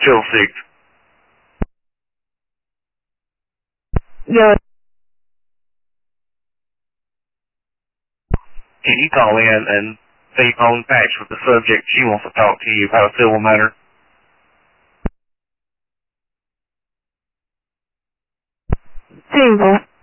Chelsea. Yeah. Can you call in and say phone facts with the subject she wants to talk to you about a civil matter? Single.